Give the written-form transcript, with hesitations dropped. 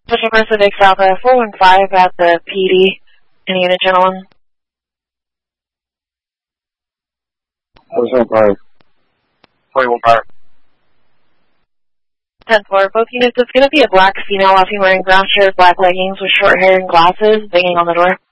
Special Pacific Southwest 415 at the PD. Any unit, gentlemen? 475. 415. 10th floor. Both units, it's going to be a black female, often wearing brown shirt, black leggings with short hair and glasses, banging on the door.